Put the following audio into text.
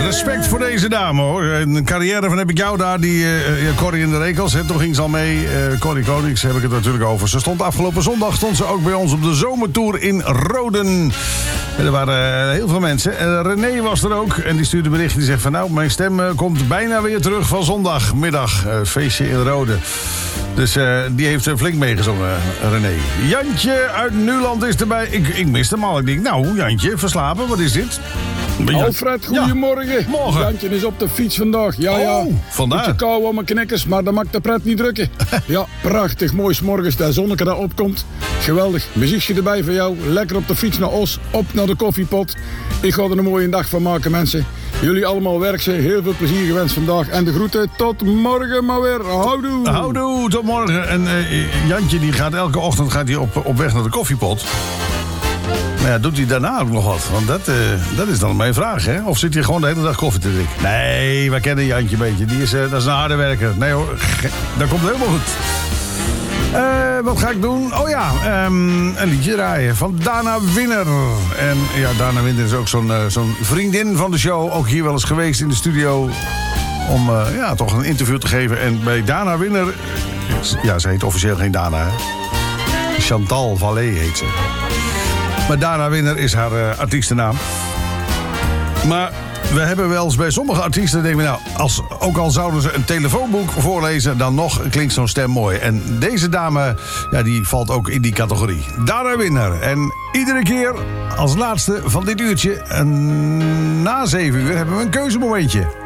respect voor deze dame, hoor. Een carrière van Heb ik jou daar, die Corrie in de Rekels. Toen ging ze al mee. Corrie Konings heb ik het natuurlijk over. Ze stond afgelopen zondag ook bij ons op de zomertour in Roden. En er waren heel veel mensen. René was er ook. En die stuurde bericht. Die zegt van nou, mijn stem komt bijna weer terug van zondagmiddag. Feestje in Roden. Dus die heeft flink meegezongen, René. Jantje uit Nuland is erbij. Ik miste hem al. Ik denk, nou, Jantje, verslapen, wat is dit? Alfred, goedemorgen. Ja, morgen. Jantje is op de fiets vandaag. Ja. Vandaag. Beetje kou aan mijn knikkers, maar dat maakt de pret niet drukken. Ja, prachtig mooi 's morgens dat zonneke daar opkomt. Geweldig. Muziekje erbij voor jou. Lekker op de fiets naar Os. Op naar de koffiepot. Ik ga er een mooie dag van maken, mensen. Jullie allemaal werkzaam. Heel veel plezier gewenst vandaag. En de groeten. Tot morgen maar weer. Houdoe. Houdoe, tot morgen. En Jantje die gaat elke ochtend op weg naar de koffiepot. Maar ja, doet hij daarna ook nog wat? Want dat is dan mijn vraag, hè? Of zit hij gewoon de hele dag koffie te drinken? Nee, wij kennen Jantje een beetje. Dat is een harde werker. Nee hoor, dat komt helemaal goed. Wat ga ik doen? Oh ja, een liedje draaien van Dana Winner. En ja, Dana Winner is ook zo'n vriendin van de show. Ook hier wel eens geweest in de studio. Om toch een interview te geven. En bij Dana Winner... Ja, ze heet officieel geen Dana, hè? Chantal Vallée heet ze. Maar Dana Winner is haar artiestennaam. Maar we hebben wel eens bij sommige artiesten... denken we nou, ook al zouden ze een telefoonboek voorlezen... dan nog klinkt zo'n stem mooi. En deze dame, ja, die valt ook in die categorie. Dana Winner. En iedere keer als laatste van dit uurtje... na 7 uur hebben we een keuzemomentje.